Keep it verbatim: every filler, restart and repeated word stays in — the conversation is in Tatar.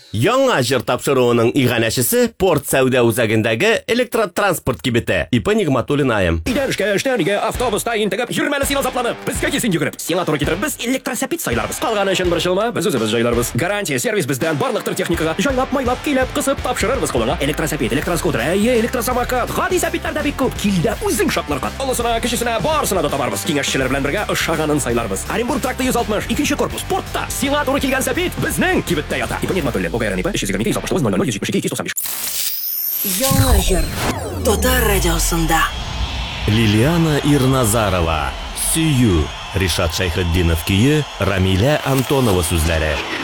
Яңа җыр тапшыруының иганәчесе порт сәүдә үзәгендәге электротранспорт кибете. Ипа Нигъматуллин айым. Идән эшкә, эштән өйгә, автобуста интегеп, йөрмәле син азапланып. Безгә кисен йөгереп. Сиңа туры китереп, без электросәпит сайларбыз. Калганы өчен борчылма, без үзебез җайларбыз. Гарантия сервис бездән барлык төр техникага җайлап, майлап, килеп, кысып тапшырырбыз кулыңа. Электросәпит, электроскутер, әйе, электросамокат, гади сәпитләр дә бик күп. Килдә үзең шатларга. Олысына, кечесенә, барысына да табарбыз. Киңәшчеләр белән бергә ошаганын сайларбыз. Оренбург тракты йөз алтмыш, икенче корпус, портта. Сиңа туры килгән сәпит безнең кибеттә ята. Ипа Нигъматуллин, Бугайран ипа, өч йөз егерме ике, йөз алтмыш тугыз, ноль ноль, йөз җитмеш ике, йөз туксан биш. Яңа җыр. Татар радиосында. Лилиана Ирназарова. Сөю. Ришат Шайхетдинов көе, Рамилә Антонова сүзләре.